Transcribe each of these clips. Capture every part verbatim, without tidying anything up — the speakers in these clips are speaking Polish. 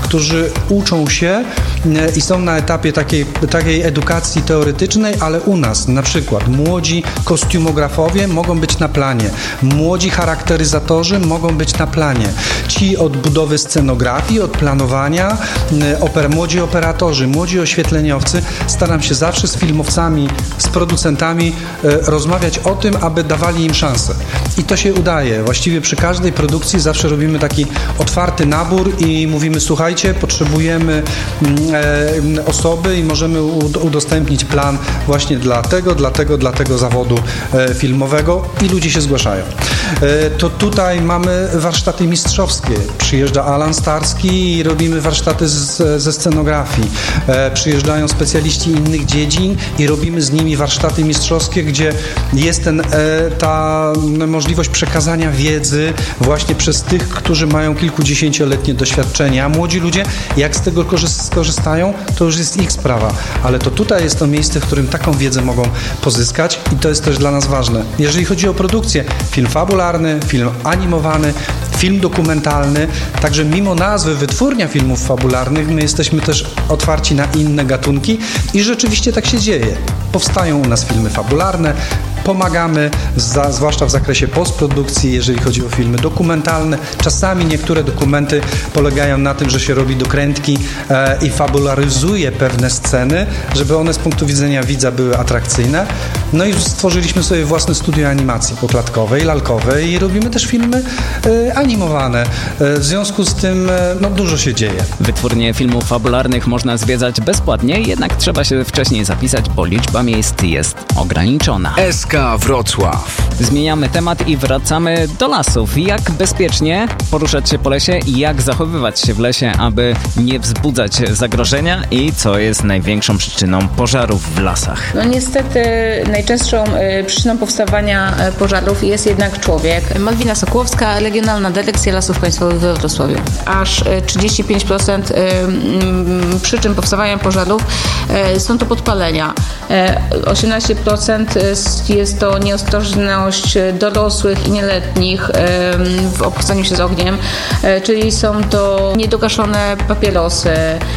którzy uczą się i są na etapie takiej, takiej edukacji teoretycznej, ale u nas na przykład młodzi kostiumografowie mogą być na planie, młodzi charakteryzatorzy mogą być na planie, ci od budowy scenografii, od planowania, oper, młodzi operatorzy, młodzi oświetleniowcy. Staram się zawsze z filmowcami, z producentami e, rozmawiać o tym, aby dawali im szansę. I to się udaje. Właściwie przy każdej produkcji zawsze robimy taki otwarty nabór i mówimy, słuchajcie, potrzebujemy e, osoby i możemy udostępnić plan właśnie dla tego, dla tego, dla tego zawodu e, filmowego i ludzie się zgłaszają. E, to tutaj mamy warsztaty mistrzowskie. Przyjeżdża Alan Starski i robimy warsztaty z, ze scenografii. E, przyjeżdżają specjaliści innych dziedzin i robimy z nimi warsztaty mistrzowskie, gdzie jest ten, e, ta możliwość przekazania wiedzy właśnie przez tych, którzy mają kilkudziesięcioletnie doświadczenie, a młodzi ludzie, jak z tego skorzystają, to już jest ich sprawa, ale to tutaj jest to miejsce, w którym taką wiedzę mogą pozyskać i to jest też dla nas ważne. Jeżeli chodzi o produkcję, film fabularny, film animowany, film dokumentalny, także mimo nazwy wytwórnia filmów fabularnych, my jesteśmy też otwarci na inne gatunki i rzeczywiście tak się dzieje. Powstają u nas filmy fabularne, pomagamy, za, zwłaszcza w zakresie postprodukcji, jeżeli chodzi o filmy dokumentalne. Czasami niektóre dokumenty polegają na tym, że się robi dokrętki e, i fabularyzuje pewne sceny, żeby one z punktu widzenia widza były atrakcyjne. No i stworzyliśmy sobie własne studio animacji poklatkowej, lalkowej i robimy też filmy e, animowane. E, w związku z tym e, no, dużo się dzieje. Wytwórnie filmów fabularnych można zwiedzać bezpłatnie, jednak trzeba się wcześniej zapisać, bo liczba miejsc jest ograniczona. S K Wrocław. Zmieniamy temat i wracamy do lasów. Jak bezpiecznie poruszać się po lesie i jak zachowywać się w lesie, aby nie wzbudzać zagrożenia i co jest największą przyczyną pożarów w lasach? No niestety najczęstszą y, przyczyną powstawania y, pożarów jest jednak człowiek. Malwina Sokołowska, Regionalna Dyrekcja Lasów Państwowych we Wrocławiu. Aż y, trzydzieści pięć procent y, y, przyczyn powstawania pożarów y, są to podpalenia. Y, osiemnaście procent jest to nieostrożność dorosłych i nieletnich w obchodzeniu się z ogniem, czyli są to niedogaszone papierosy,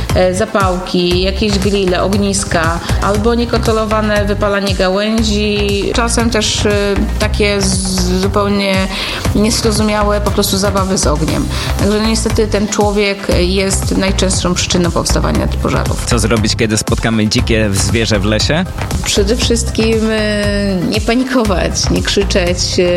zapałki, jakieś grille, ogniska albo niekontrolowane wypalanie gałęzi, czasem też takie zupełnie niezrozumiałe po prostu zabawy z ogniem. Także niestety ten człowiek jest najczęstszą przyczyną powstawania tych pożarów. Co zrobić, kiedy spotkamy dzikie zwierzę w lesie? Przede wszystkim nie panikować, nie krzyczeć,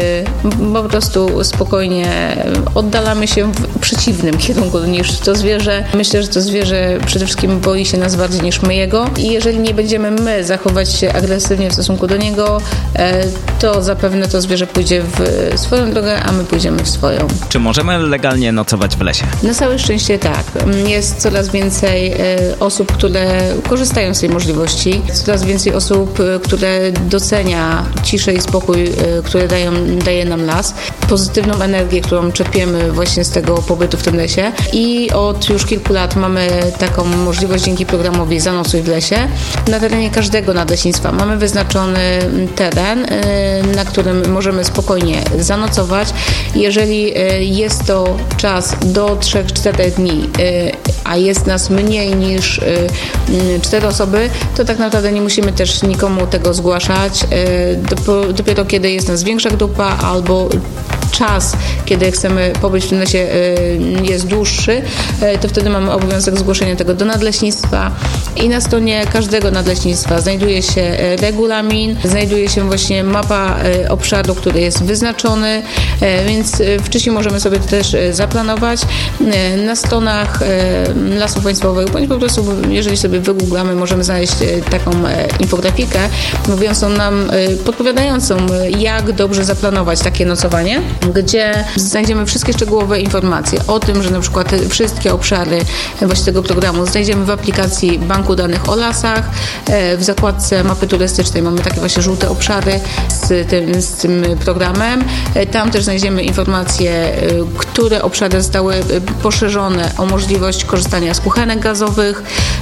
po prostu spokojnie oddalamy się w przeciwnym kierunku niż to zwierzę. Myślę, że to zwierzę przede wszystkim boi się nas bardziej niż my jego i jeżeli nie będziemy my zachować się agresywnie w stosunku do niego, to zapewne to zwierzę pójdzie w swoją drogę, a my pójdziemy w swoją. Czy możemy legalnie nocować w lesie? Na całe szczęście tak. Jest coraz więcej osób, które korzystają z tej możliwości. Coraz więcej osób, które docenia ciszę i spokój, który dają, daje nam las, pozytywną energię, którą czerpiemy właśnie z tego pobytu w tym lesie i od już kilku lat mamy taką możliwość dzięki programowi Zanocuj w lesie. Na terenie każdego nadleśnictwa mamy wyznaczony teren, na którym możemy spokojnie zanocować. Jeżeli jest to czas do trzech czterech dni, a jest nas mniej niż cztery osoby, to tak naprawdę nie musimy też nikomu tego zgłaszać. Dopiero kiedy jest nas większa grupa albo czas, kiedy chcemy pobyć w tym lesie jest dłuższy, to wtedy mamy obowiązek zgłoszenia tego do nadleśnictwa i na stronie każdego nadleśnictwa znajduje się regulamin, znajduje się właśnie mapa obszaru, który jest wyznaczony, więc wcześniej możemy sobie to też zaplanować. Na stronach Lasów Państwowych, bądź po prostu, jeżeli sobie wygooglamy, możemy znaleźć taką infografikę mówiącą nam, podpowiadającą, jak dobrze zaplanować takie nocowanie, gdzie znajdziemy wszystkie szczegółowe informacje o tym, że na przykład wszystkie obszary właśnie tego programu znajdziemy w aplikacji Banku Danych o Lasach. W zakładce mapy turystycznej mamy takie właśnie żółte obszary z tym, z tym programem. Tam też znajdziemy informacje, które obszary zostały poszerzone o możliwość korzystania z kuchenek gazowych,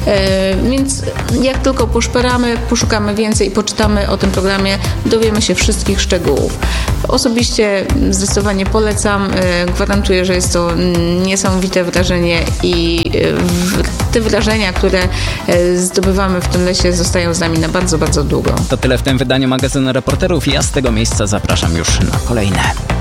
więc jak tylko poszperamy, poszukamy więcej i poczytamy o tym programie, dowiemy się wszystkich szczegółów. Osobiście zdecydowanie polecam. Gwarantuję, że jest to niesamowite wrażenie i te wrażenia, które zdobywamy w tym lesie, zostają z nami na bardzo, bardzo długo. To tyle w tym wydaniu magazynu Reporterów. Ja z tego miejsca zapraszam już na kolejne.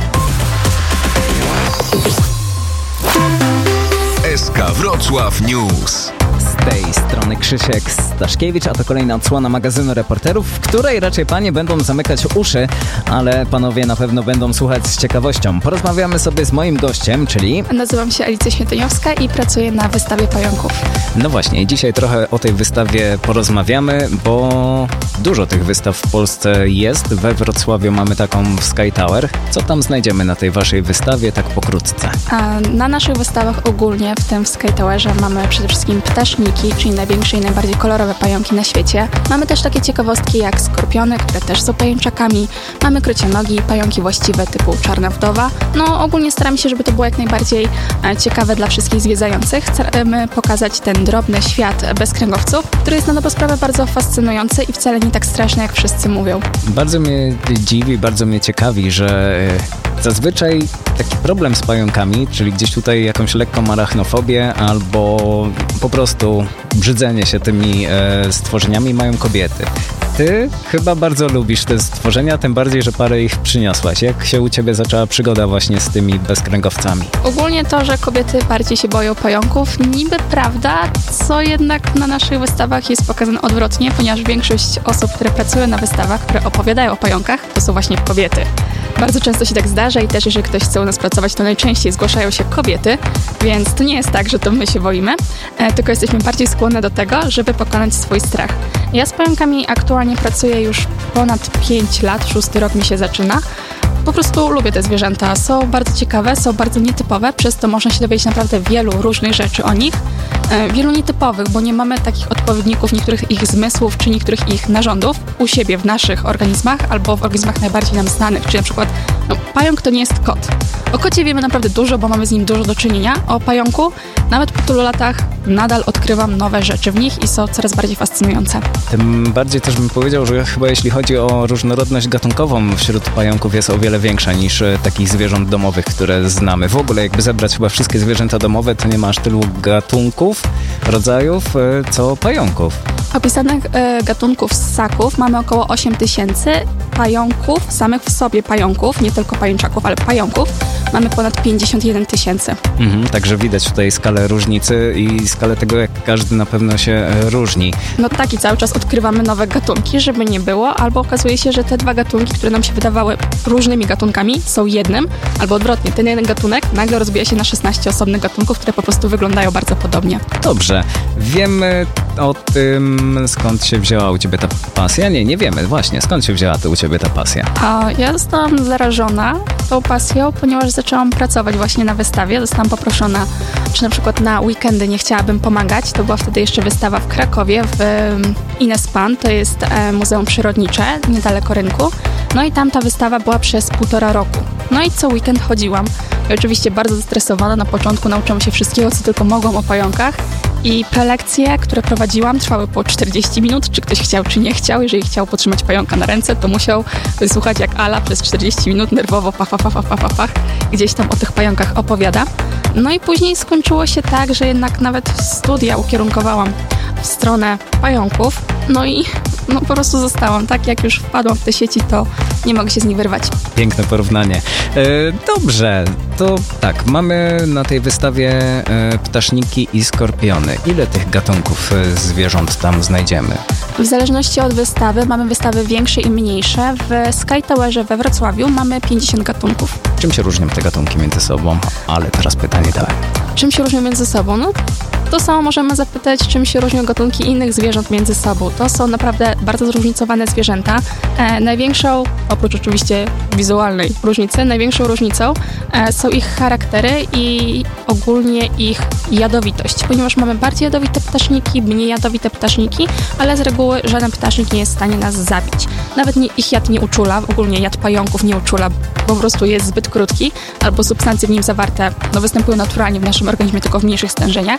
S K Wrocław News. Z tej strony Krzysiek Staszkiewicz, a to kolejna odsłona magazynu Reporterów, w której raczej panie będą zamykać uszy, ale panowie na pewno będą słuchać z ciekawością. Porozmawiamy sobie z moim gościem, czyli... Nazywam się Alicja Świątyniowska i pracuję na wystawie pająków. No właśnie, i dzisiaj trochę o tej wystawie porozmawiamy, bo dużo tych wystaw w Polsce jest. We Wrocławiu mamy taką w Sky Tower. Co tam znajdziemy na tej waszej wystawie, tak pokrótce? A na naszych wystawach ogólnie, w tym w Sky Towerze, mamy przede wszystkim ptaszniki, czyli największe i najbardziej kolorowe pająki na świecie. Mamy też takie ciekawostki jak skorpiony, które też są pajęczakami. Mamy krocionogi, pająki właściwe typu czarna wdowa. No ogólnie staramy się, żeby to było jak najbardziej ciekawe dla wszystkich zwiedzających. Chcemy pokazać ten drobny świat bezkręgowców, który jest na dobrą sprawę bardzo fascynujący i wcale nie tak straszny, jak wszyscy mówią. Bardzo mnie dziwi, bardzo mnie ciekawi, że zazwyczaj taki problem z pająkami, czyli gdzieś tutaj jakąś lekką arachnofobię albo po prostu brzydzenie się tymi e, stworzeniami mają kobiety. Ty chyba bardzo lubisz te stworzenia, tym bardziej, że parę ich przyniosłaś. Jak się u ciebie zaczęła przygoda właśnie z tymi bezkręgowcami? Ogólnie to, że kobiety bardziej się boją pająków, niby prawda, co jednak na naszych wystawach jest pokazane odwrotnie, ponieważ większość osób, które pracują na wystawach, które opowiadają o pająkach, to są właśnie kobiety. Bardzo często się tak zdarza i też jeżeli ktoś chce u nas pracować, to najczęściej zgłaszają się kobiety, więc to nie jest tak, że to my się boimy, e, tylko jesteśmy bardziej skłonne do tego, żeby pokonać swój strach. Ja z pająkami aktualnie pracuję już ponad pięć lat, szósty rok mi się zaczyna. Po prostu lubię te zwierzęta, są bardzo ciekawe, są bardzo nietypowe, przez to można się dowiedzieć naprawdę wielu różnych rzeczy o nich. E, wielu nietypowych, bo nie mamy takich odpowiedników niektórych ich zmysłów czy niektórych ich narządów u siebie w naszych organizmach albo w organizmach najbardziej nam znanych, czyli na przykład no, pająk to nie jest kot. O kocie wiemy naprawdę dużo, bo mamy z nim dużo do czynienia. O pająku nawet po tylu latach nadal odkrywam nowe rzeczy w nich i są coraz bardziej fascynujące. Tym bardziej też bym powiedział, że chyba jeśli chodzi o różnorodność gatunkową wśród pająków jest o wiele większa niż e, takich zwierząt domowych, które znamy. W ogóle jakby zebrać chyba wszystkie zwierzęta domowe, to nie ma aż tylu gatunków, rodzajów, e, co pająków. Opisanych e, gatunków ssaków mamy około osiem tysięcy, pająków, samych w sobie pająków, nie tylko pajęczaków, ale pająków, mamy ponad pięćdziesiąt jeden tysięcy. Mhm, także widać tutaj skalę różnicy i skalę tego, jak każdy na pewno się e, różni. No tak i cały czas odkrywamy nowe gatunki, żeby nie było, albo okazuje się, że te dwa gatunki, które nam się wydawały różnymi gatunkami, są jednym, albo odwrotnie, ten jeden gatunek nagle rozbija się na szesnaście osobnych gatunków, które po prostu wyglądają bardzo podobnie. Dobrze, wiemy o tym, skąd się wzięła u ciebie ta pasja? Nie, nie wiemy, właśnie, skąd się wzięła to u ciebie ta pasja? A ja zostałam zarażona tą pasją, ponieważ zaczęłam pracować właśnie na wystawie. Zostałam poproszona, czy na przykład na weekendy nie chciałabym pomagać. To była wtedy jeszcze wystawa w Krakowie, w Inespan, to jest Muzeum Przyrodnicze, niedaleko rynku. No i tam ta wystawa była przez półtora roku. No i co weekend chodziłam. I oczywiście bardzo zestresowana. Na początku nauczyłam się wszystkiego, co tylko mogłam o pająkach. I prelekcje, które prowadziłam, trwały po czterdzieści minut, czy ktoś chciał, czy nie chciał. Jeżeli chciał potrzymać pająka na ręce, to musiał słuchać, jak Ala przez czterdzieści minut nerwowo pach, pach, pach, pach, pach, pach, gdzieś tam o tych pająkach opowiada. No i później skończyło się tak, że jednak nawet studia ukierunkowałam w stronę pająków. No i no po prostu zostałam. Tak jak już wpadłam w te sieci, to nie mogę się z nich wyrwać. Piękne porównanie. E, dobrze, to tak, mamy na tej wystawie e, ptaszniki i skorpiony. Ile tych gatunków e, zwierząt tam znajdziemy? W zależności od wystawy mamy wystawy większe i mniejsze. W Sky Towerze we Wrocławiu mamy pięćdziesiąt gatunków. Czym się różnią te gatunki między sobą? Ale teraz pytanie dalej. Czym się różnią między sobą? No to samo możemy zapytać, czym się różnią gatunki innych zwierząt między sobą. To są naprawdę bardzo zróżnicowane zwierzęta. E, największą, oprócz oczywiście wizualnej różnicy, największą różnicą e, są ich charaktery i ogólnie ich jadowitość, ponieważ mamy bardziej jadowite ptaszniki, mniej jadowite ptaszniki, ale z reguły żaden ptasznik nie jest w stanie nas zabić. Nawet nie, ich jad nie uczula, ogólnie jad pająków nie uczula, po prostu jest zbyt krótki, albo substancje w nim zawarte no, występują naturalnie w naszym organizmie, tylko w mniejszych stężeniach. No ale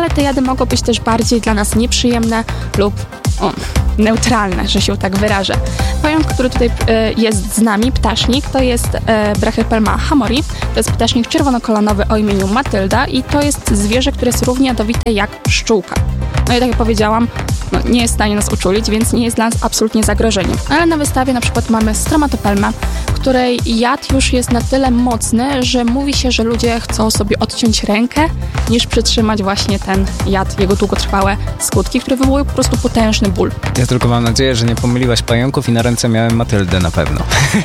ale te jady mogą być też bardziej dla nas nieprzyjemne lub o, neutralne, że się tak wyrażę. Pająk, który tutaj e, jest z nami, ptasznik, to jest e, Brachypelma hamori. To jest ptasznik czerwonokolanowy o imieniu Matylda i to jest zwierzę, które jest równie jadowite jak pszczółka. No i tak jak powiedziałam, no, nie jest w stanie nas uczulić, więc nie jest dla nas absolutnie zagrożeniem. Ale na wystawie na przykład mamy Stromatopelmę, której jad już jest na tyle mocny, że mówi się, że ludzie chcą sobie odciąć rękę, niż przytrzymać właśnie ten jad, jego długotrwałe skutki, które wywołują po prostu potężny ból. Ja tylko mam nadzieję, że nie pomyliłaś pająków i na ręce miałem Matyldę na pewno.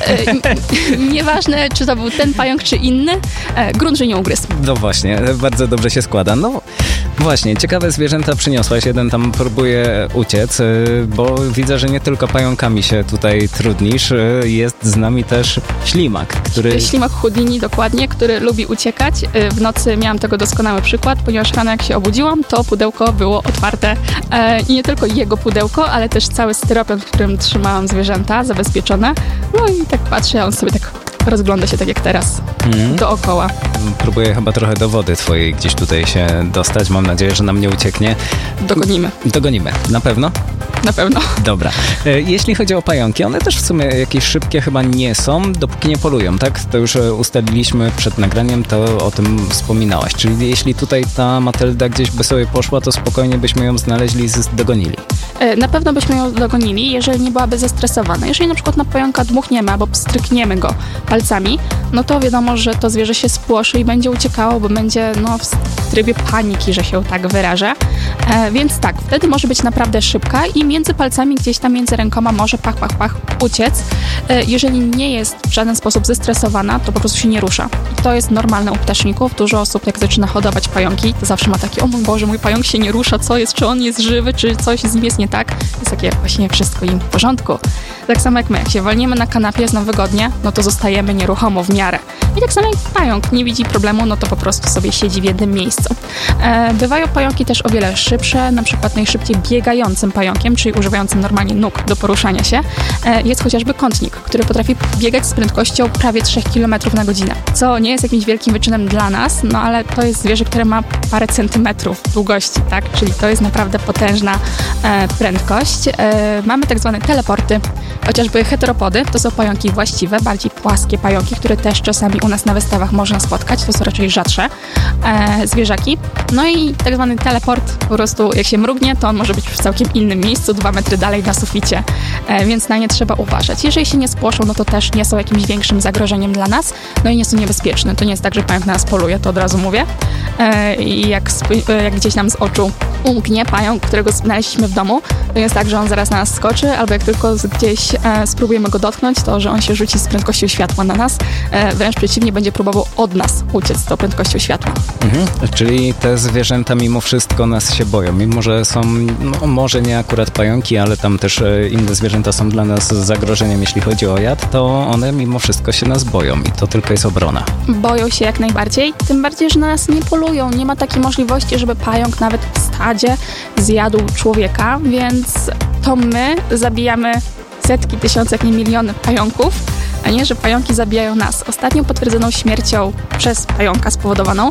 E, nieważne, czy to był ten pająk, czy inny, e, grunt, że nie ugryzł. No właśnie, bardzo dobrze się składa. No właśnie, ciekawe zwierzęta przyniosłaś. Jeden tam próbuje uciec, bo widzę, że nie tylko pająkami się tutaj trudnisz. Jest z nami też ślimak, który... Ślimak Houdini, dokładnie, który lubi uciekać. W nocy miałam tego doskonały przykład, ponieważ rano jak się obudziłam, to pudełko było otwarte. I nie tylko jego pudełko, ale też cały styropian, w którym trzymałam zwierzęta zabezpieczone. No i tak patrzę, a on sobie tak rozgląda się tak jak teraz, mm. dookoła. Próbuję chyba trochę do wody twojej gdzieś tutaj się dostać. Mam nadzieję, że nam nie ucieknie. Dogonimy. Dogonimy. Na pewno? Na pewno. Dobra. Jeśli chodzi o pająki, one też w sumie jakieś szybkie chyba nie są, dopóki nie polują, tak? To już ustaliliśmy przed nagraniem, to o tym wspominałaś. Czyli jeśli tutaj ta Matylda gdzieś by sobie poszła, to spokojnie byśmy ją znaleźli i dogonili. Na pewno byśmy ją dogonili, jeżeli nie byłaby zestresowana. Jeżeli na przykład na pająka dmuchniemy albo pstrykniemy go palcami, no to wiadomo, że to zwierzę się spłoszy i będzie uciekało, bo będzie no, w trybie paniki, że się tak wyrażę. E, więc tak, wtedy może być naprawdę szybka i między palcami, gdzieś tam między rękoma może pach, pach, pach uciec. E, jeżeli nie jest w żaden sposób zestresowana, to po prostu się nie rusza. I to jest normalne u ptaszników. Dużo osób, jak zaczyna hodować pająki, to zawsze ma takie, o mój Boże, mój pająk się nie rusza, co jest, czy on jest żywy, czy coś z nim jest nie tak. Jest takie właśnie wszystko im w porządku. Tak samo jak my, jak się walniemy na kanapie, jest nam wygodnie, no to zostajemy nieruchomo w miarę. I tak samo jak pająk nie widzi problemu, no to po prostu sobie siedzi w jednym miejscu. E, bywają pająki też o wiele szybsze, na przykład najszybciej biegającym pająkiem, czyli używającym normalnie nóg do poruszania się, e, jest chociażby kątnik, który potrafi biegać z prędkością prawie trzy kilometry na godzinę, co nie jest jakimś wielkim wyczynem dla nas, no ale to jest zwierzę, które ma parę centymetrów długości, tak? Czyli to jest naprawdę potężna e, prędkość. E, mamy tak zwane teleporty, chociażby heteropody, to są pająki właściwe, bardziej płaskie pająki, które też czasami u nas na wystawach można spotkać, to są raczej rzadsze e, zwierzaki. No i tak zwany teleport, po prostu jak się mrugnie, to on może być w całkiem innym miejscu, dwa metry dalej na suficie, e, więc na nie trzeba uważać. Jeżeli się nie spłoszą, no to też nie są jakimś większym zagrożeniem dla nas, no i nie są niebezpieczne. To nie jest tak, że pająk na nas poluje, to od razu mówię. E, I jak, jak gdzieś nam z oczu umknie pająk, którego znaleźliśmy w domu, to jest tak, że on zaraz na nas skoczy, albo jak tylko gdzieś e, spróbujemy go dotknąć, to że on się rzuci z prędkością światła na nas, e, wręcz przeciwnie, będzie próbował od nas uciec z tą prędkością światła. Mhm. Czyli te zwierzęta mimo wszystko nas się boją, mimo że są, no, może nie akurat pająki, ale tam też e, inne zwierzęta są dla nas zagrożeniem, jeśli chodzi o jad, to one mimo wszystko się nas boją i to tylko jest obrona. Boją się jak najbardziej, tym bardziej, że na nas nie polują. Nie ma takiej możliwości, żeby pająk nawet w stadzie zjadł człowieka, więc to my zabijamy setki, tysiące, jak nie miliony pająków, a nie, że pająki zabijają nas. Ostatnią potwierdzoną śmiercią przez pająka spowodowaną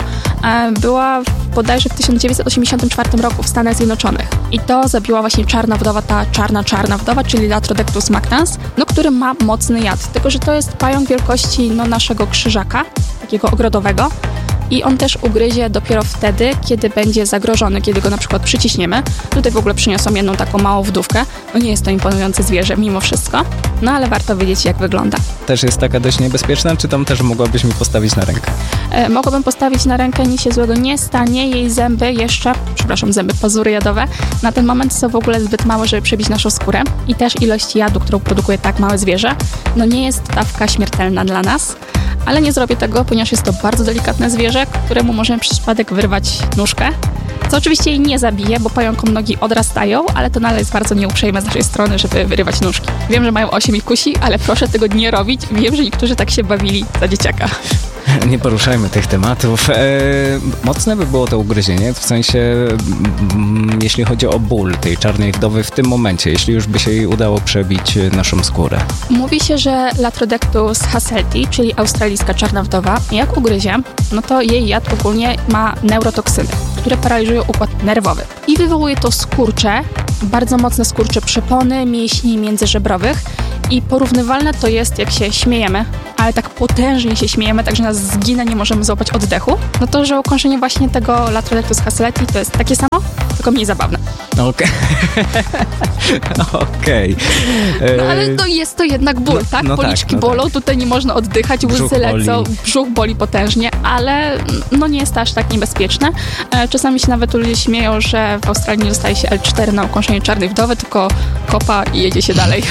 była bodajże w tysiąc dziewięćset osiemdziesiątym czwartym roku w Stanach Zjednoczonych. I to zabiła właśnie czarna wdowa, ta czarna, czarna wdowa, czyli Latrodectus mactans, no, który ma mocny jad. Tylko że to jest pająk wielkości no, naszego krzyżaka, takiego ogrodowego. I on też ugryzie dopiero wtedy, kiedy będzie zagrożony, kiedy go na przykład przyciśniemy. Tutaj w ogóle przyniosłam jedną taką małą wdówkę. No nie jest to imponujące zwierzę mimo wszystko, no ale warto wiedzieć, jak wygląda. Też jest taka dość niebezpieczna, czy tam też mogłabyś mi postawić na rękę? E, mogłabym postawić na rękę, nic się złego nie stanie. Jej zęby jeszcze, przepraszam, zęby, pazury jadowe, na ten moment są w ogóle zbyt małe, żeby przebić naszą skórę. I też ilość jadu, którą produkuje tak małe zwierzę, no nie jest dawka śmiertelna dla nas. Ale nie zrobię tego, ponieważ jest to bardzo delikatne zwierzę, któremu możemy przez przypadek wyrwać nóżkę, co oczywiście jej nie zabije, bo pająkom nogi odrastają, ale to nadal jest bardzo nieuprzejme z naszej strony, żeby wyrywać nóżki. Wiem, że mają osiem i kusi, ale proszę tego nie robić. Wiem, że niektórzy tak się bawili za dzieciaka. Nie poruszajmy tych tematów. E, mocne by było to ugryzienie, w sensie m, jeśli chodzi o ból tej czarnej wdowy w tym momencie, jeśli już by się jej udało przebić naszą skórę. Mówi się, że Latrodectus hasselti, czyli australijska czarna wdowa, jak ugryzie, no to jej jad ogólnie ma neurotoksyny. które paraliżują układ nerwowy. I wywołuje to skurcze, bardzo mocne skurcze przepony, mięśni międzyżebrowych i porównywalne to jest, jak się śmiejemy, ale tak potężnie się śmiejemy, tak że nas zgina, nie możemy złapać oddechu, no to, że ukąszenie właśnie tego lateral rectus hasseleti to jest takie samo, tylko mniej zabawne. Okej. Okej. No ale to jest to jednak ból, no, tak? No Policzki tak, no bolą, tak. Tutaj nie można oddychać, Brzuch łzy lecą, boli. brzuch boli potężnie, ale no nie jest to aż tak niebezpieczne. E, Czasami się nawet ludzie śmieją, że w Australii nie dostaje się L cztery na ukąszenie czarnej wdowy, tylko kopa i jedzie się dalej.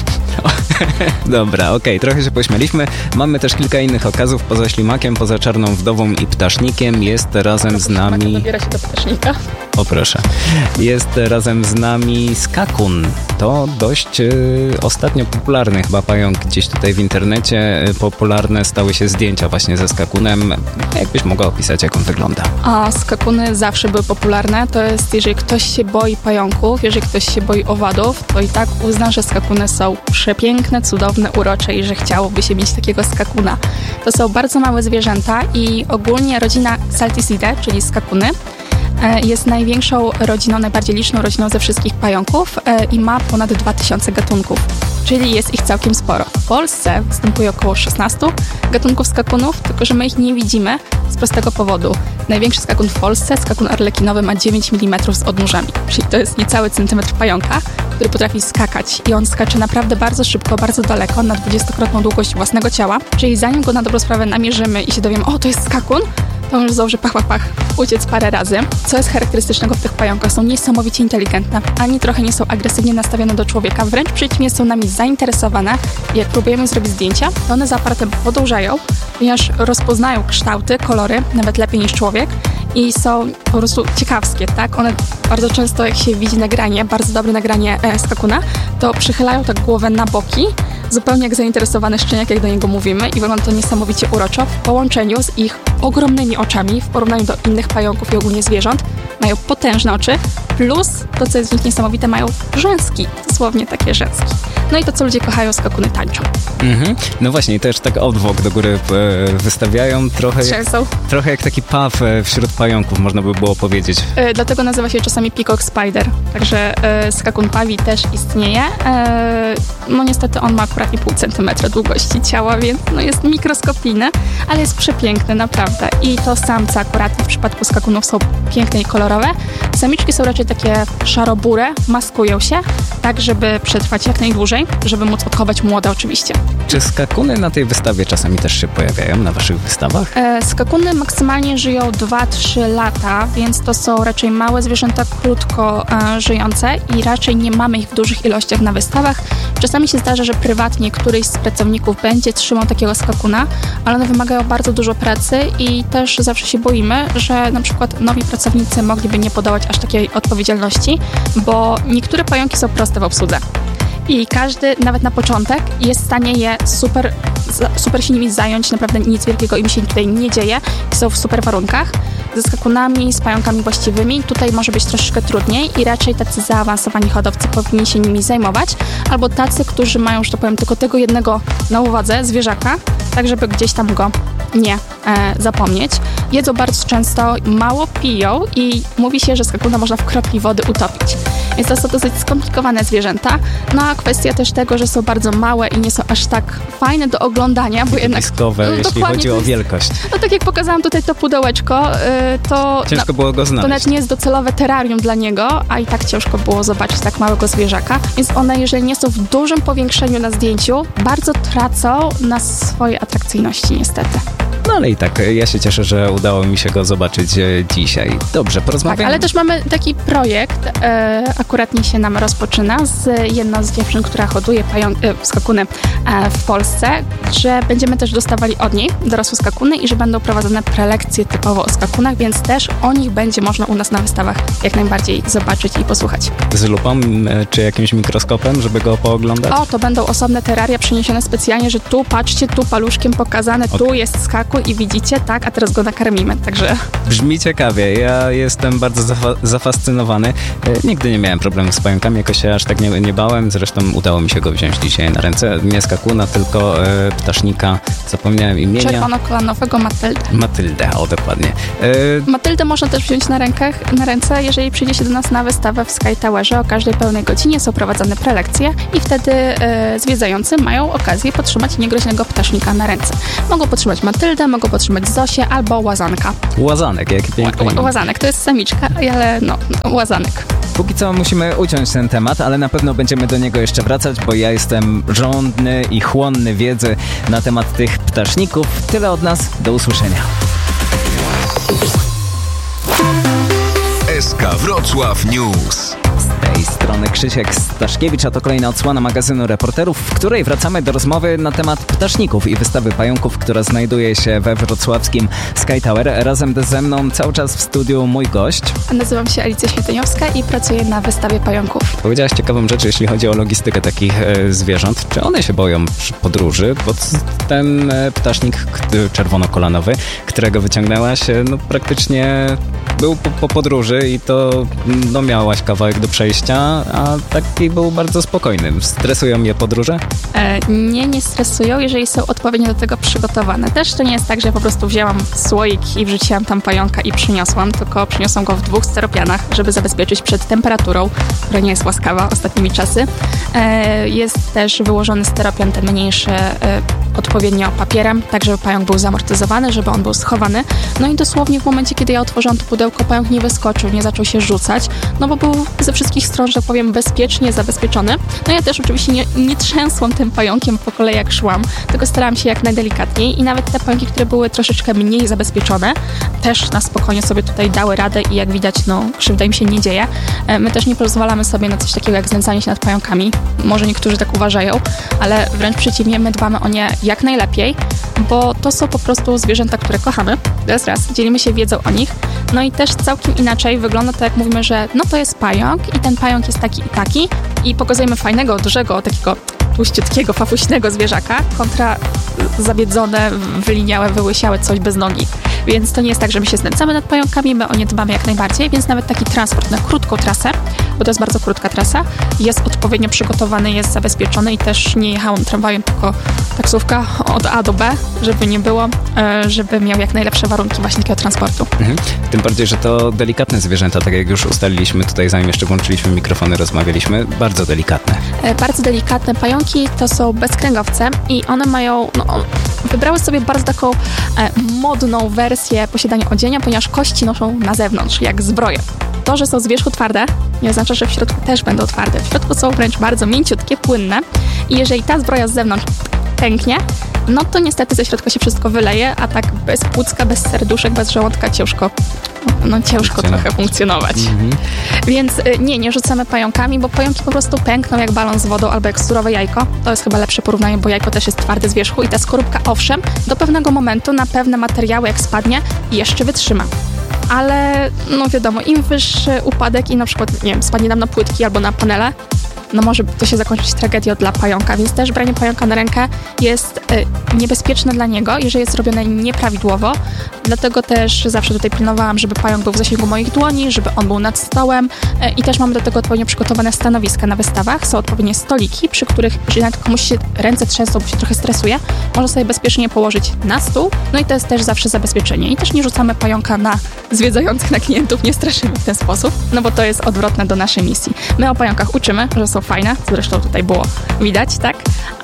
Dobra, okej, okay, trochę się pośmialiśmy. Mamy też kilka innych okazów poza ślimakiem, poza czarną wdową i ptasznikiem. Jest razem z nami... Dobiera się do ptasznika. O proszę. Jest razem z nami skakun. To dość y, ostatnio popularny chyba pająk gdzieś tutaj w internecie. Y, popularne stały się zdjęcia właśnie ze skakunem. Jakbyś mogła opisać, jak on wygląda? A skakuny zawsze były popularne. To jest, jeżeli ktoś się boi pająków, jeżeli ktoś się boi owadów, to i tak uzna, że skakuny są przepiękne, cudowne, urocze i że chciałoby się mieć takiego skakuna. To są bardzo małe zwierzęta i ogólnie rodzina Salticidae, czyli skakuny, jest największą rodziną, najbardziej liczną rodziną ze wszystkich pająków i ma ponad dwa tysiące gatunków, czyli jest ich całkiem sporo. W Polsce występuje około szesnaście gatunków skakunów, tylko że my ich nie widzimy z prostego powodu. Największy skakun w Polsce, skakun arlekinowy, ma dziewięć milimetrów z odnóżami, czyli to jest niecały centymetr pająka, który potrafi skakać i on skacze naprawdę bardzo szybko, bardzo daleko, na dwudziestokrotną długość własnego ciała, czyli zanim go na dobrą sprawę namierzymy i się dowiemy, o, to jest skakun, to już zdąży pach, pach, pach uciec parę razy. Co jest charakterystycznego w tych pająkach? Są niesamowicie inteligentne, ani trochę nie są agresywnie nastawione do człowieka, wręcz przeciwnie, są nami zainteresowane i jak próbujemy zrobić zdjęcia, to one za aparatem podążają, ponieważ rozpoznają kształty, kolory, nawet lepiej niż człowiek i są po prostu ciekawskie, tak? One bardzo często, jak się widzi nagranie, bardzo dobre nagranie e, skakuna, to przychylają tak głowę na boki, zupełnie jak zainteresowany szczeniak, jak do niego mówimy i wygląda to niesamowicie uroczo w połączeniu z ich ogromnymi oczami w porównaniu do innych pająków i ogólnie zwierząt. Mają potężne oczy, plus to, co jest w nich niesamowite, mają rzęski, dosłownie takie rzęski. No i to, co ludzie kochają, skakuny tańczą. Mhm. No właśnie, też tak odwłok do góry e, wystawiają, trochę jak, trochę jak taki paw e, wśród pająków, można by było powiedzieć. E, dlatego nazywa się czasami peacock spider, także e, skakun pawi też istnieje. E, no niestety on ma akurat pół centymetra długości ciała, więc no jest mikroskopijny, ale jest przepiękny, naprawdę. I to samce akurat w przypadku skakunów są piękne i kolorowe. Samiczki są raczej takie szarobure, maskują się, tak żeby przetrwać jak najdłużej, żeby móc odchować młode oczywiście. Czy skakuny na tej wystawie czasami też się pojawiają, na waszych wystawach? E, skakuny maksymalnie żyją dwa trzy lata, więc to są raczej małe zwierzęta, krótko e, żyjące i raczej nie mamy ich w dużych ilościach na wystawach. Czasami się zdarza, że prywatnie któryś z pracowników będzie trzymał takiego skakuna, ale one wymagają bardzo dużo pracy i też zawsze się boimy, że na przykład nowi pracownicy mogliby nie podołać aż takiej odpowiedzialności, bo niektóre pająki są proste w obsłudze. I każdy, nawet na początek, jest w stanie je super, super się nimi zająć, naprawdę nic wielkiego im się tutaj nie dzieje i są w super warunkach. Ze skakunami, z pająkami właściwymi tutaj może być troszeczkę trudniej i raczej tacy zaawansowani hodowcy powinni się nimi zajmować, albo tacy, którzy mają, że to powiem, tylko tego jednego na uwadze, zwierzaka, tak żeby gdzieś tam go nie e, zapomnieć. Jedzą bardzo często, mało piją i mówi się, że skakuna można w kropli wody utopić. Więc to są dosyć skomplikowane zwierzęta. No a kwestia też tego, że są bardzo małe i nie są aż tak fajne do oglądania, bo jednak... Bliskowe, no, jeśli chodzi o wielkość. No tak jak pokazałam tutaj to pudełeczko, to... Ciężko no, było go znaleźć. To nawet nie jest docelowe terrarium dla niego, a i tak ciężko było zobaczyć tak małego zwierzaka. Więc one, jeżeli nie są w dużym powiększeniu na zdjęciu, bardzo tracą na swojej atrakcyjności niestety. No ale i tak, ja się cieszę, że udało mi się go zobaczyć e, dzisiaj. Dobrze, porozmawiamy. Tak, ale też mamy taki projekt, e, akuratnie się nam rozpoczyna, z jedną z dziewczyn, która hoduje pają- e, skakuny e, w Polsce, że będziemy też dostawali od niej dorosłe skakuny i że będą prowadzone prelekcje typowo o skakunach, więc też o nich będzie można u nas na wystawach jak najbardziej zobaczyć i posłuchać. Z lupą e, czy jakimś mikroskopem, żeby go pooglądać? O, to będą osobne terraria przeniesione specjalnie, że tu, patrzcie, tu paluszkiem pokazane, okay. Tu jest skakun, pająku i widzicie, tak, a teraz go nakarmimy, także... Brzmi ciekawie, ja jestem bardzo zafa- zafascynowany. E, nigdy nie miałem problemu z pająkami, jakoś się aż tak nie, nie bałem, zresztą udało mi się go wziąć dzisiaj na ręce. Nie skakuna, tylko e, ptasznika, zapomniałem imienia. Czerwonokolanowego Matyldę. Matyldę, o dokładnie. E, Matyldę można też wziąć na, rękach, na ręce, jeżeli przyjdzie się do nas na wystawę w Sky Towerze. O każdej pełnej godzinie są prowadzone prelekcje i wtedy e, zwiedzający mają okazję podtrzymać niegroźnego ptasznika na ręce. Mogą podtrzymać Matyldę, mogą podtrzymać Zosię albo Łazanka. Łazanek, jaki piękny imię. Łazanek, to jest samiczka, ale no, Łazanek. Póki co musimy uciąć ten temat, ale na pewno będziemy do niego jeszcze wracać, bo ja jestem żądny i chłonny wiedzy na temat tych ptaszników. Tyle od nas, do usłyszenia. S K Wrocław News. Z tej strony Krzysiek Staszkiewicz, a to kolejna odsłona magazynu Reporterów, w której wracamy do rozmowy na temat ptaszników i wystawy pająków, która znajduje się we wrocławskim Sky Tower. Razem ze mną cały czas w studiu mój gość. Nazywam się Alicja Świątyniowska i pracuję na wystawie pająków. Powiedziałaś ciekawą rzecz, jeśli chodzi o logistykę takich e, zwierząt. Czy one się boją przy podróży? Bo ten e, ptasznik k- czerwonokolanowy, którego wyciągnęłaś, e, no praktycznie był po, po podróży i to no, miałaś kawałek do przejścia, a taki był bardzo spokojny. Stresują je podróże? E, nie, nie stresują, jeżeli są odpowiednio do tego przygotowane. Też to nie jest tak, że ja po prostu wzięłam słoik i wrzuciłam tam pająka i przyniosłam, tylko przyniosłam go w dwóch steropianach, żeby zabezpieczyć przed temperaturą, która nie jest łaskawa ostatnimi czasy. E, jest też wyłożony steropian, ten mniejszy, e, odpowiednio papierem, tak żeby pająk był zamortyzowany, żeby on był schowany. No i dosłownie w momencie, kiedy ja otworzyłam to pudełko, pająk nie wyskoczył, nie zaczął się rzucać, no bo był ze wszystkich stron, że powiem, bezpiecznie zabezpieczony. No ja też oczywiście nie, nie trzęsłam tym pająkiem po kolei jak szłam, tylko starałam się jak najdelikatniej i nawet te pająki, które były troszeczkę mniej zabezpieczone, też na spokojnie sobie tutaj dały radę i jak widać, no krzywda im się nie dzieje. My też nie pozwalamy sobie na coś takiego jak znęcanie się nad pająkami. Może niektórzy tak uważają, ale wręcz przeciwnie, my dbamy o nie jak najlepiej, bo to są po prostu zwierzęta, które kochamy. Teraz raz, dzielimy się wiedzą o nich. No i też całkiem inaczej wygląda to, jak mówimy, że no to jest pająk i ten pająk jest taki i taki i pokazujemy fajnego, dużego, takiego tłuściutkiego, fafuśnego zwierzaka kontra zabiedzone, wyliniałe, wyłysiałe coś bez nogi. Więc to nie jest tak, że my się znęcamy nad pająkami, my o nie dbamy jak najbardziej, więc nawet taki transport na krótką trasę, bo to jest bardzo krótka trasa, jest odpowiednio przygotowany, jest zabezpieczony i też nie jechałam tramwajem, tylko taksówka od A do B, żeby nie było, żeby miał jak najlepsze warunki właśnie takiego transportu. Mhm. Tym bardziej, że to delikatne zwierzęta, tak jak już ustaliliśmy tutaj, zanim jeszcze włączyliśmy mikrofony, rozmawialiśmy, bardzo delikatne. Bardzo delikatne pająki to są bezkręgowce i one mają, no, wybrały sobie bardzo taką e, modną wersję posiadania odzienia, ponieważ kości noszą na zewnątrz, jak zbroję. To, że są z wierzchu twarde, nie oznacza, że w środku też będą twarde. W środku są wręcz bardzo mięciutkie, płynne i jeżeli ta zbroja z zewnątrz pęknie, no to niestety ze środka się wszystko wyleje, a tak bez płucka, bez serduszek, bez żołądka ciężko, no ciężko trochę funkcjonować. Mm-hmm. Więc nie, nie rzucamy pająkami, bo pająki po prostu pękną jak balon z wodą albo jak surowe jajko. To jest chyba lepsze porównanie, bo jajko też jest twarde z wierzchu i ta skorupka owszem, do pewnego momentu na pewne materiały jak spadnie jeszcze wytrzyma. Ale no wiadomo, im wyższy upadek i na przykład, nie wiem, spadnie nam na płytki albo na panele, no może to się zakończyć tragedią dla pająka, więc też branie pająka na rękę jest y, niebezpieczne dla niego, jeżeli jest zrobione nieprawidłowo. Dlatego też zawsze tutaj pilnowałam, żeby pająk był w zasięgu moich dłoni, żeby on był nad stołem y, i też mamy do tego odpowiednio przygotowane stanowiska na wystawach. Są odpowiednie stoliki, przy których, jeżeli nawet komuś się ręce trzęsą, bo się trochę stresuje, można sobie bezpiecznie położyć na stół. No i to jest też zawsze zabezpieczenie. I też nie rzucamy pająka na zwiedzających, na klientów, nie straszymy w ten sposób, no bo to jest odwrotne do naszej misji. My o pająkach uczymy, że są fajne, co zresztą tutaj było widać, tak?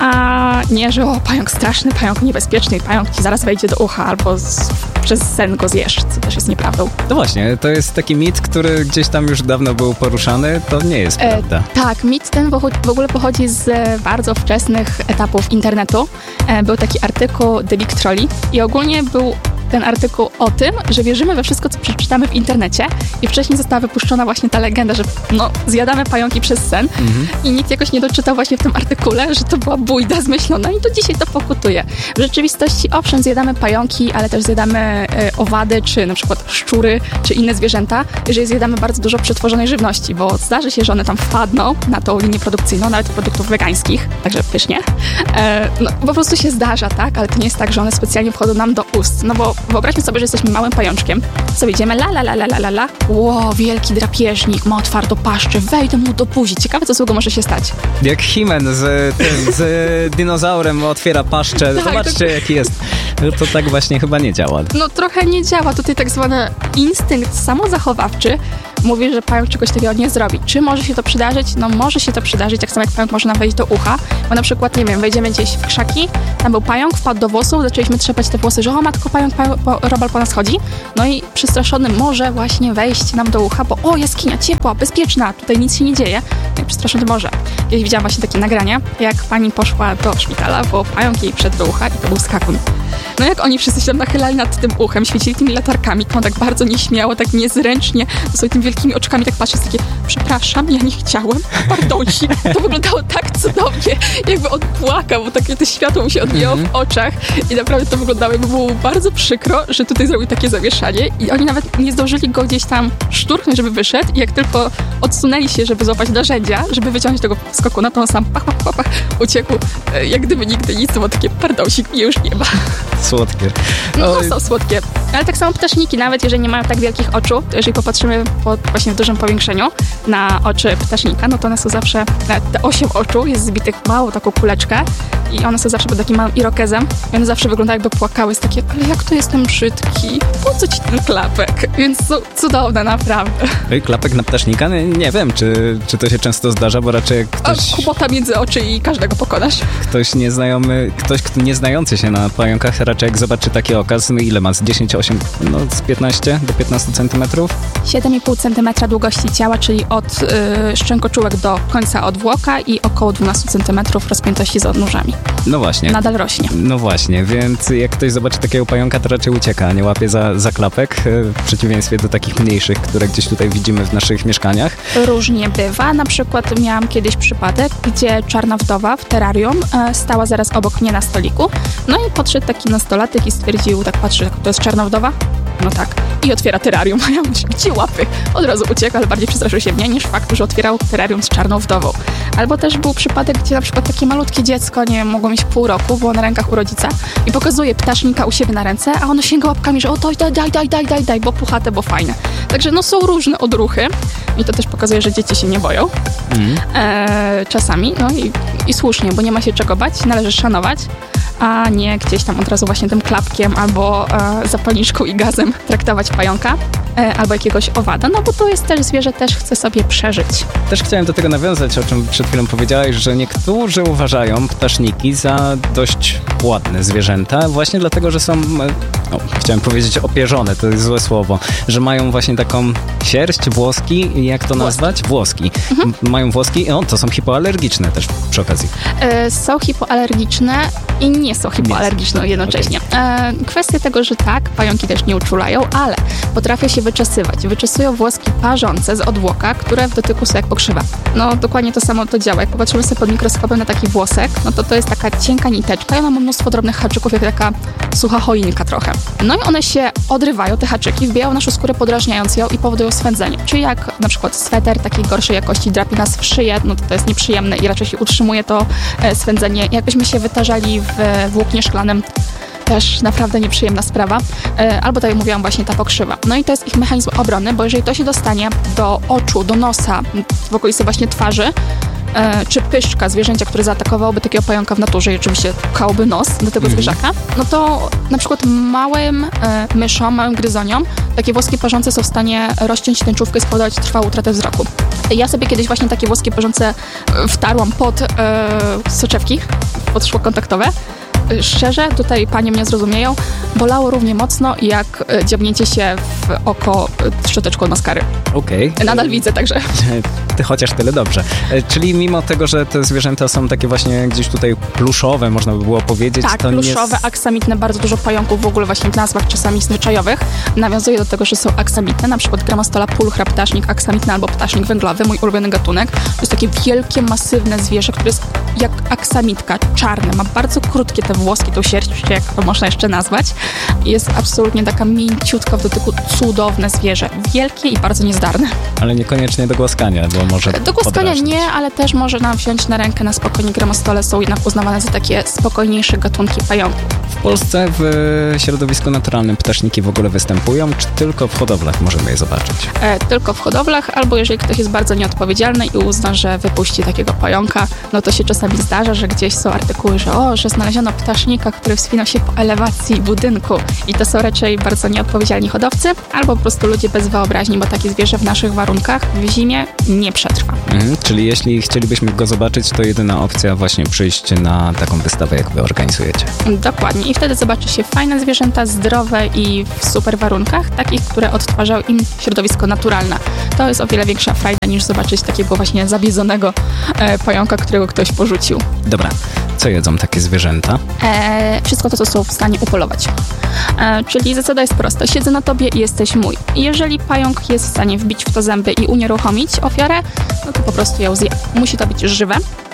A nie, że o, pająk straszny, pająk niebezpieczny, pająk ci zaraz wejdzie do ucha albo z, przez sen go zjesz, co też jest nieprawdą. No właśnie, to jest taki mit, który gdzieś tam już dawno był poruszany, to nie jest e, prawda. Tak, mit ten w ogóle pochodzi z bardzo wczesnych etapów internetu. E, był taki artykuł The Big Trolley i ogólnie był ten artykuł o tym, że wierzymy we wszystko, co przeczytamy w internecie i wcześniej została wypuszczona właśnie ta legenda, że no, zjadamy pająki przez sen mhm. i nikt jakoś nie doczytał właśnie w tym artykule, że to była bujda zmyślona i do dzisiaj to pokutuje. W rzeczywistości owszem, zjadamy pająki, ale też zjadamy y, owady, czy na przykład szczury, czy inne zwierzęta, jeżeli zjadamy bardzo dużo przetworzonej żywności, bo zdarzy się, że one tam wpadną na tą linię produkcyjną, nawet produktów wegańskich, także pysznie. E, no, po prostu się zdarza, tak? Ale to nie jest tak, że one specjalnie wchodzą nam do ust. No bo wyobraźmy sobie, że jesteśmy małym pajączkiem, sobie idziemy la la la la la la la, ło, wielki drapieżnik, ma otwartą paszczę, wejdę mu do buzi. Ciekawe, co złego może się stać. Jak He-Man z tym, z dinozaurem otwiera paszczę. Tak, zobaczcie, to... jaki jest. To tak właśnie chyba nie działa. No trochę nie działa. Tutaj tak zwany instynkt samozachowawczy mówi, że pająk czegoś takiego nie zrobi. Czy może się to przydarzyć? No może się to przydarzyć, tak samo jak pająk może nam wejść do ucha, bo na przykład, nie wiem, wejdziemy gdzieś w krzaki, tam był pająk, wpadł do włosów, zaczęliśmy trzepać te włosy, że o matko, pająk, pająk po, robal po nas chodzi, no i przestraszony może właśnie wejść nam do ucha, bo o, jaskinia, ciepła, bezpieczna, tutaj nic się nie dzieje. No i przestraszony może. Kiedyś widziałam właśnie takie nagrania, jak pani poszła do szpitala, bo pająk jej wszedł do ucha i to był skakun. No jak oni wszyscy się tam nachylali nad tym uchem, świecili tymi latarkami, to on tak bardzo nieśmiało, tak niezręcznie, to sobie tymi wielkimi oczkami tak patrzy, takie, przepraszam, ja nie chciałem, pardonsik. To wyglądało tak cudownie, jakby on płakał, bo takie to światło mu się odbijało mm-hmm. w oczach i naprawdę to wyglądało, jakby było bardzo przykro, że tutaj zrobił takie zamieszanie i oni nawet nie zdążyli go gdzieś tam szturchnąć, żeby wyszedł i jak tylko odsunęli się, żeby złapać narzędzia, żeby wyciągnąć tego skokuna, to on sam pach, pach, pach, pach uciekł, jak gdyby nigdy nic, to było takie, pardonsik, mnie już nie ma. Słodkie. No to są słodkie. Ale tak samo ptaszniki, nawet jeżeli nie mają tak wielkich oczu, to jeżeli popatrzymy po, właśnie w dużym powiększeniu na oczy ptasznika, no to one są zawsze, te osiem oczu jest zbitych w małą taką kuleczkę i one są zawsze pod takim małym irokezem i one zawsze wyglądają jakby płakały, jest takie, ale jak to jestem brzydki, po co ci ten klapek? Więc są cudowne, naprawdę. Ej, klapek na ptasznika? Nie, nie wiem, czy, czy to się często zdarza, bo raczej jak ktoś... O, kubota między oczy i każdego pokonasz. Ktoś nieznajomy, ktoś kto nieznający się na pająkach, raczej jak zobaczy taki okaz, no ile ma? Z dziesięć, osiem, no z piętnaście do piętnastu centymetrów? siedem i pół centymetra długości ciała, czyli od y, szczękoczułek do końca odwłoka i około dwanaście centymetrów rozpiętości za odnóżami. No właśnie. Nadal rośnie. No właśnie, więc jak ktoś zobaczy takiego pająka, to raczej ucieka, nie łapie za, za klapek, w przeciwieństwie do takich mniejszych, które gdzieś tutaj widzimy w naszych mieszkaniach. Różnie bywa. Na przykład miałam kiedyś przypadek, gdzie czarna wdowa w terrarium e, stała zaraz obok mnie na stoliku. No i podszedł taki nastolatek i stwierdził, tak patrzy, to jest czarna wdowa? No tak. I otwiera terrarium. A ja mówię, gdzie łapy? Od razu uciekł, ale bardziej przestraszył się mnie niż fakt, że otwierał terrarium z czarną wdową. Albo też był przypadek, gdzie na przykład takie malutkie dziecko, nie mogło mieć pół roku, było na rękach u rodzica i pokazuje ptasznika u siebie na ręce, a ono sięga łapkami, że o to daj, daj, daj, daj, daj, daj, bo puchate, bo fajne. Także no są różne odruchy i to też pokazuje, że dzieci się nie boją. Mm. E, czasami, no i, i słusznie, bo nie ma się czego bać, należy szanować, a nie gdzieś tam od razu właśnie tym klapkiem albo e, zapalniczką i gazem traktować pająka e, albo jakiegoś owada, no bo to jest też zwierzę, też chce sobie przeżyć. Też chciałem do tego nawiązać, o czym przed chwilą powiedziałeś, że niektórzy uważają ptaszniki za dość ładne zwierzęta, właśnie dlatego, że są, no, chciałem powiedzieć opierzone, to jest złe słowo, że mają właśnie taką sierść, włoski, jak to nazwać? Włoski. Mhm. Mają włoski, no to są hipoalergiczne też przy okazji. E, są hipoalergiczne i nie są hipoalergiczne jednocześnie. Okay. E, kwestia tego, że tak, pająki też nie uczulają, ale potrafią się wyczesywać. Wyczesują włoski parzące z odwłoka, które w dotyku są jak pokrzywa. No dokładnie to samo to działa. Jak popatrzymy sobie pod mikroskopem na taki włosek, no to to jest taka cienka niteczka i ona ma mnóstwo drobnych haczyków, jak taka sucha choinka trochę. No i one się odrywają, te haczyki, wbijają naszą skórę, podrażniając ją i powodują swędzenie. Czyli jak na przykład sweter takiej gorszej jakości drapi nas w szyję, no to to jest nieprzyjemne i raczej się utrzymuje to e, swędzenie. Jakbyśmy się wytarzali w włóknie szklanym, też naprawdę nieprzyjemna sprawa. E, albo tak jak mówiłam, właśnie ta pokrzywa. No i to jest ich mechanizm obrony, bo jeżeli to się dostanie do oczu, do nosa, w okolicy właśnie twarzy, e, czy pyszczka zwierzęcia, które zaatakowałoby takiego pająka w naturze i oczywiście pukałoby nos do tego mm. zwierzaka, no to na przykład małym e, myszom, małym gryzoniom takie włoskie parzące są w stanie rozciąć tęczówkę i spowodować trwałą utratę wzroku. Ja sobie kiedyś właśnie takie włoskie parzące wtarłam pod e, soczewki, pod szkło kontaktowe szczerze, tutaj panie mnie zrozumieją, bolało równie mocno jak dziabnięcie się w oko szczoteczką od maskary. Okej. Okay. Nadal widzę, także. Ty chociaż tyle dobrze. Czyli mimo tego, że te zwierzęta są takie właśnie gdzieś tutaj pluszowe, można by było powiedzieć, tak, to pluszowe, nie... aksamitne, bardzo dużo pająków w ogóle właśnie w nazwach czasami zwyczajowych nawiązuje do tego, że są aksamitne, na przykład Grammostola pulchra, ptasznik aksamitny albo ptasznik węglowy, mój ulubiony gatunek. To jest takie wielkie, masywne zwierzę, które jest jak aksamitka, czarne, ma bardzo krótkie te włoski, tą sierść, jak to można jeszcze nazwać. Jest absolutnie taka mięciutka w dotyku, cudowne zwierzę, wielkie i bardzo niezdarne. Ale niekoniecznie do głaskania, bo może Do głaskania podrażnić. nie, ale też może nam wziąć na rękę na spokojnie. Grammostole są jednak uznawane za takie spokojniejsze gatunki pająków. W Polsce w środowisku naturalnym ptaszniki w ogóle występują, czy tylko w hodowlach możemy je zobaczyć? E, tylko w hodowlach, albo jeżeli ktoś jest bardzo nieodpowiedzialny i uzna, że wypuści takiego pająka, no to się czasami zdarza, że gdzieś są artykuły, że o, że znaleziono ptasznika, który wspinał się po elewacji budynku. I to są raczej bardzo nieodpowiedzialni hodowcy, albo po prostu ludzie bez wyobraźni, bo takie zwierzę w naszych warunkach w zimie nie przetrwa. Mhm, czyli jeśli chcielibyśmy go zobaczyć, to jedyna opcja właśnie przyjść na taką wystawę, jak wy organizujecie. Dokładnie. I wtedy zobaczy się fajne zwierzęta, zdrowe i w super warunkach, takich, które odtwarzają im środowisko naturalne. To jest o wiele większa frajda niż zobaczyć takiego właśnie zabiedzonego e, pająka, którego ktoś porzucił. Dobra, co jedzą takie zwierzęta? E, wszystko to, co są w stanie upolować. E, czyli zasada jest prosta. Siedzę na tobie i jesteś mój. I jeżeli pająk jest w stanie wbić w to zęby i unieruchomić ofiarę, no to po prostu ją zje. Musi to być żywe,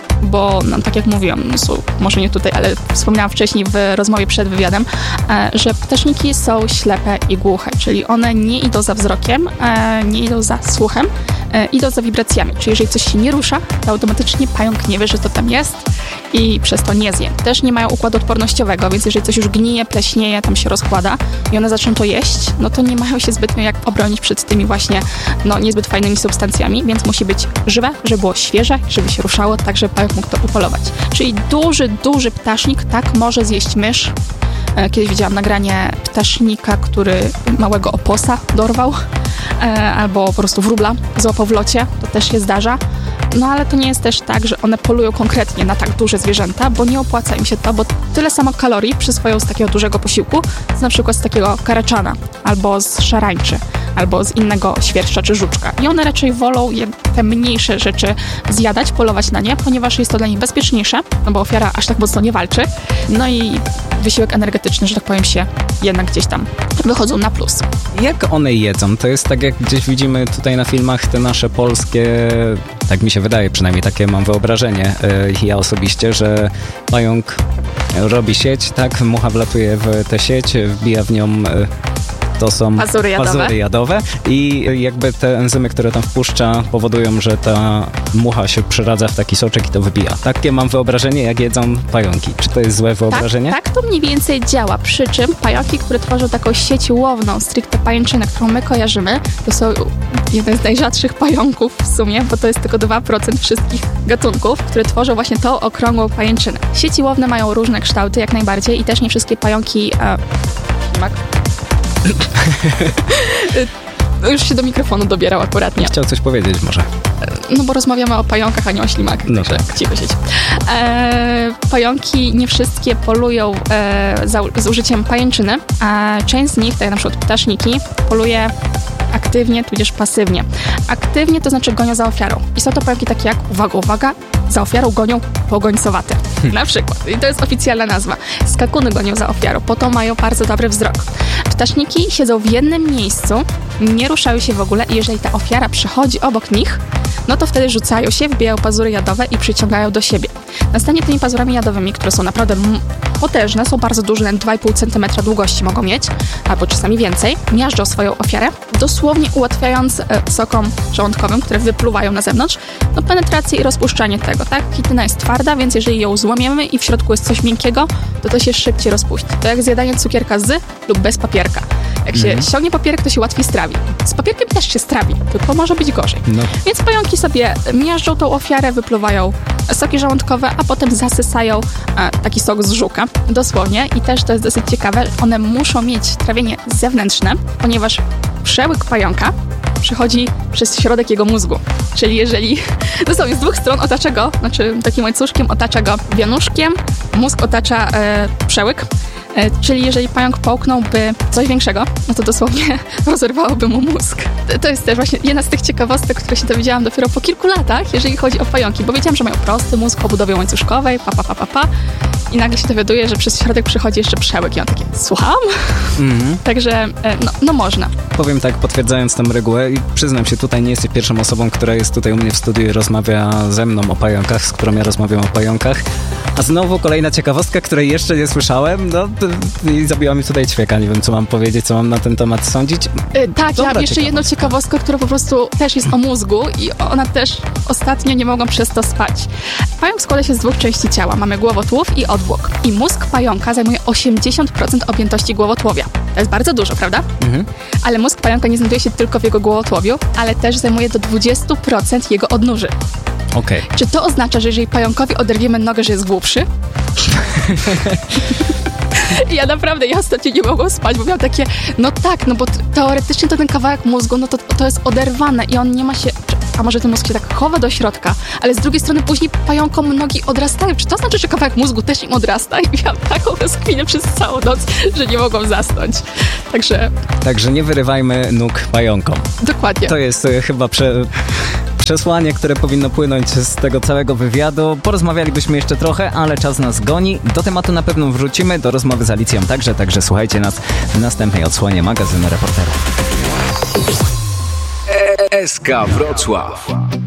bo no, tak jak mówiłam, no, są, może nie tutaj, ale wspomniałam wcześniej w rozmowie przed wywiadem, e, że ptaszniki są ślepe i głuche, czyli one nie idą za wzrokiem, e, nie idą za słuchem, e, idą za wibracjami. Czyli jeżeli coś się nie rusza, to automatycznie pająk nie wie, że to tam jest i przez to nie zje. Też nie mają układu odpornościowego, więc jeżeli coś już gnije, pleśnieje, tam się rozkłada i one zaczną to jeść, no to nie mają się zbytnio jak obronić przed tymi właśnie no, niezbyt fajnymi substancjami, więc musi być żywe, żeby było świeże, żeby się ruszało, tak żeby pająk mógł to upolować. Czyli duży, duży ptasznik tak może zjeść mysz. Kiedyś widziałam nagranie ptasznika, który małego oposa dorwał, albo po prostu wróbla złapał w locie, to też się zdarza. No ale to nie jest też tak, że one polują konkretnie na tak duże zwierzęta, bo nie opłaca im się to, bo tyle samo kalorii przyswoją z takiego dużego posiłku, z na przykład z takiego karaczana, albo z szarańczy, albo z innego świerszcza czy żuczka. I one raczej wolą je, te mniejsze rzeczy zjadać, polować na nie, ponieważ jest to dla nich bezpieczniejsze, no bo ofiara aż tak mocno nie walczy. No i wysiłek energetyczny, że tak powiem, się jednak gdzieś tam wychodzą na plus. Jak one jedzą? To jest tak, jak gdzieś widzimy tutaj na filmach te nasze polskie, tak mi się wydaje, przynajmniej takie mam wyobrażenie, ja osobiście, że pająk robi sieć, tak, mucha wlatuje w tę sieć, wbija w nią... To są pazury jadowe. pazury jadowe i jakby te enzymy, które tam wpuszcza, powodują, że ta mucha się przeradza w taki soczek i to wybija. Takie mam wyobrażenie, jak jedzą pająki. Czy to jest złe wyobrażenie? Tak, tak to mniej więcej działa. Przy czym pająki, które tworzą taką sieć łowną, stricte pajęczynę, którą my kojarzymy, to są jeden z najrzadszych pająków w sumie, bo to jest tylko dwa procent wszystkich gatunków, które tworzą właśnie tą okrągłą pajęczynę. Sieci łowne mają różne kształty, jak najbardziej, i też nie wszystkie pająki... E, ślimak. Już się do mikrofonu dobierał akuratnie. Chciał coś powiedzieć może. No bo rozmawiamy o pająkach, a nie o ślimakach. No tak. Cicho siedź. E, pająki nie wszystkie polują e, za, z użyciem pajęczyny, a część z nich, tak jak na przykład ptaszniki, poluje aktywnie, tudzież pasywnie. Aktywnie to znaczy gonią za ofiarą. I są to pająki takie jak, uwaga, uwaga, za ofiarą gonią pogońcowate. Hmm. Na przykład. I to jest oficjalna nazwa. Skakuny gonią za ofiarą, po to mają bardzo dobry wzrok. Ptaszniki siedzą w jednym miejscu, nie ruszają się w ogóle i jeżeli ta ofiara przechodzi obok nich, no to wtedy rzucają się, wbijają pazury jadowe i przyciągają do siebie. Następnie tymi pazurami jadowymi, które są naprawdę potężne, są bardzo duże, dwa i pół centymetra długości mogą mieć, albo czasami więcej, miażdżą swoją ofiarę, dosłownie ułatwiając e, sokom żołądkowym, które wypluwają na zewnątrz, no penetrację i rozpuszczanie tego, tak? Chityna jest twarda, więc jeżeli ją złamiemy i w środku jest coś miękkiego, to to się szybciej rozpuści. To jak zjadanie cukierka z lub bez papierka. Jak się mm. ściągnie papierek, to się łatwiej strawi. Z papierkiem też się strawi, tylko może być gorzej. No. Więc pająki sobie miażdżą tą ofiarę, wypluwają soki żołądkowe, a potem zasysają a, taki sok z żuka, dosłownie. I też to jest dosyć ciekawe, one muszą mieć trawienie zewnętrzne, ponieważ przełyk pająka przechodzi przez środek jego mózgu. Czyli jeżeli dosłownie z dwóch stron otacza go, znaczy takim łańcuszkiem otacza go wianuszkiem, mózg otacza e, przełyk. E, czyli jeżeli pająk połknąłby coś większego, no to dosłownie rozerwałoby mu mózg. To jest też właśnie jedna z tych ciekawostek, które się dowiedziałam dopiero po kilku latach, jeżeli chodzi o pająki, bo wiedziałam, że mają prosty mózg o budowie łańcuszkowej, pa, pa, pa, pa, pa. I nagle się dowiaduję, że przez środek przychodzi jeszcze przełyk i on takie, słucham? Mm-hmm. Także, e, no, no można. Powiem tak, potwierdzając tę regułę i przyznam się, tutaj nie jesteś pierwszą osobą, która jest tutaj u mnie w studiu i rozmawia ze mną o pająkach, z którą ja rozmawiam o pająkach. A znowu kolejna ciekawostka, której jeszcze nie słyszałem, no i zabiła mi tutaj ćwieka, nie wiem co mam powiedzieć, co mam na ten temat sądzić. Yy, tak, Dobra, ja mam jeszcze jedną ciekawostkę, która po prostu też jest o mózgu i ona też ostatnio nie mogłam przez to spać. Pająk składa się z dwóch części ciała, mamy głowotłów i odwłok. I mózg pająka zajmuje osiemdziesiąt procent objętości głowotłowia. To jest bardzo dużo, prawda? Mhm. Ale mózg pająka nie znajduje się tylko w jego głowotłowiu, ale też zajmuje do dwadzieścia procent jego odnóży. Okay. Czy to oznacza, że jeżeli pająkowi oderwiemy nogę, że jest głupszy? Ja naprawdę, ja ostatnio nie mogłam spać, bo miałam takie, no tak, no bo teoretycznie to ten kawałek mózgu, no to, to jest oderwane i on nie ma się, a może ten mózg się tak chowa do środka, ale z drugiej strony później pająkom nogi odrastają. Czy to znaczy, że kawałek mózgu też im odrasta? I miałam taką rozkminę przez całą noc, że nie mogłam zasnąć. Także... Także nie wyrywajmy nóg pająkom. Dokładnie. To jest y, chyba prze... przesłanie, które powinno płynąć z tego całego wywiadu. Porozmawialibyśmy jeszcze trochę, ale czas nas goni. Do tematu na pewno wrócimy, do rozmowy z Alicją także, także słuchajcie nas w następnej odsłonie magazynu Reporterów. S K Wrocław.